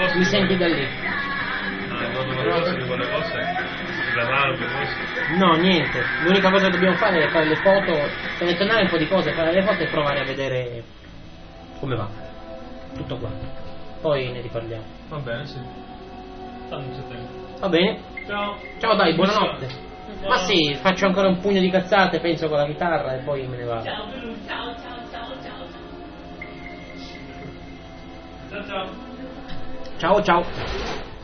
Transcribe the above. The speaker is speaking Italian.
Mi senti da lì? No, niente. L'unica cosa che dobbiamo fare è fare le foto, selezionare un po' di cose, fare le foto e provare a vedere come va. Tutto qua. Poi ne riparliamo. Va bene, sì. Tanto c'è tempo. Va bene. Ciao. Ciao dai, buonanotte. Ma sì, faccio ancora un pugno di cazzate, penso con la chitarra e poi me ne vado. Ciao, ciao, ciao, ciao, ciao. Ciao, ciao. Ciao ciao.